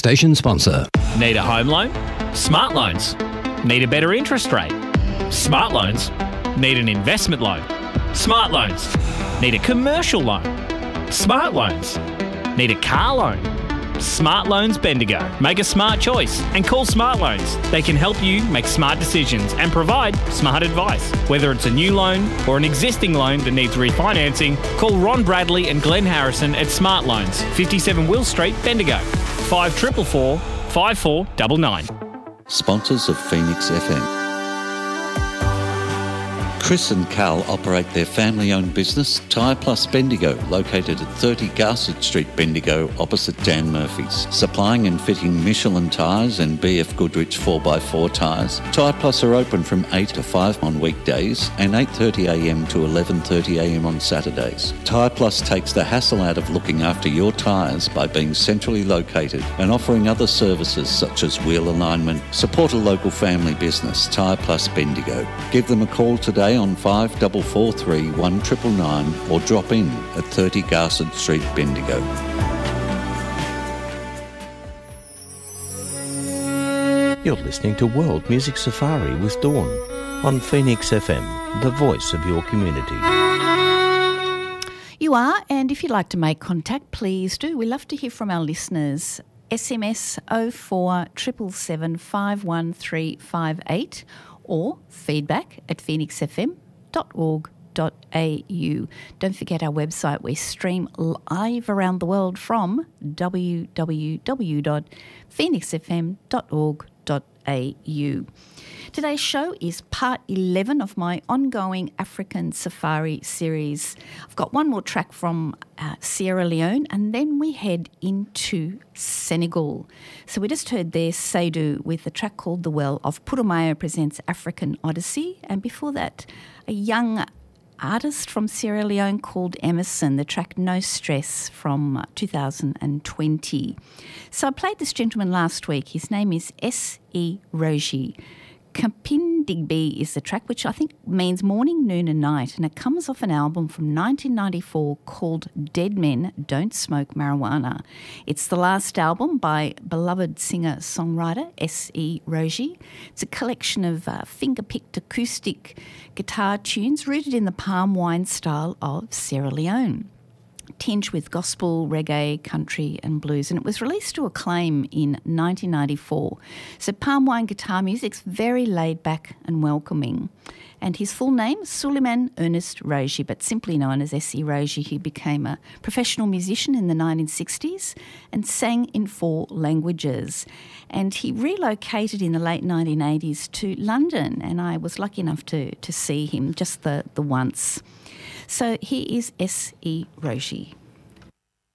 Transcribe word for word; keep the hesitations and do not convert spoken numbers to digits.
Station sponsor. Need a home loan? Smart Loans. Need a better interest rate? Smart Loans. Need an investment loan? Smart Loans. Need a commercial loan? Smart Loans. Need a car loan? Smart Loans Bendigo. Make a smart choice and call Smart Loans. They can help you make smart decisions and provide smart advice. Whether it's a new loan or an existing loan that needs refinancing, call Ron Bradley and Glenn Harrison at Smart Loans, fifty-seven Will Street, Bendigo. five four four four, five four nine nine. Sponsors of Phoenix F M. Chris and Carl operate their family-owned business, Tyre Plus Bendigo, located at thirty Garsett Street, Bendigo, opposite Dan Murphy's. Supplying and fitting Michelin tyres and B F Goodrich four by four tyres. Tyre Plus are open from eight to five on weekdays and eight thirty a m to eleven thirty a m on Saturdays. Tyre Plus takes the hassle out of looking after your tyres by being centrally located and offering other services such as wheel alignment. Support a local family business, Tyre Plus Bendigo. Give them a call today on five four four three, one nine nine nine or drop in at thirty Garsett Street, Bendigo. You're listening to World Music Safari with Dawn on Phoenix F M, the voice of your community. You are, and if you'd like to make contact, please do. We love to hear from our listeners. S M S oh four seven seven seven, five one three five eight or feedback at phoenix f m dot org dot a u. Don't forget our website. We stream live around the world from w w w dot phoenix f m dot org dot a u. Today's show is part eleven of my ongoing African Safari series. I've got one more track from uh, Sierra Leone and then we head into Senegal. So we just heard there Seydou with a track called The Well of Putumayo Presents African Odyssey, and before that a young artist from Sierra Leone called Emerson, the track No Stress from two thousand twenty. So I played this gentleman last week. His name is S E Roji. Kapindigbi is the track, which I think means morning, noon and night, and it comes off an album from nineteen ninety-four called Dead Men Don't Smoke Marijuana. It's the last album by beloved singer-songwriter S E Roji. It's a collection of uh, finger-picked acoustic guitar tunes rooted in the palm wine style of Sierra Leone, tinged with gospel, reggae, country and blues, and it was released to acclaim in nineteen ninety-four. So palm wine guitar music's very laid back and welcoming. And his full name, Suleiman Ernest Roji, but simply known as S E Roji. He became a professional musician in the nineteen sixties and sang in four languages. And he relocated in the late nineteen eighties to London, and I was lucky enough to, to see him just the, the once. So here is S E Roji.